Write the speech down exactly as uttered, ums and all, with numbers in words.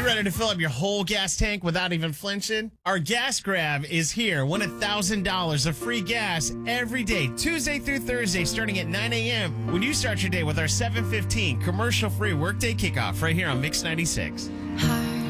You ready to fill up your whole gas tank without even flinching? Our gas grab is here. Win one thousand dollars of free gas every day, Tuesday through Thursday, starting at nine a.m. when you start your day with our seven fifteen commercial-free workday kickoff right here on Mix ninety-six. Hi.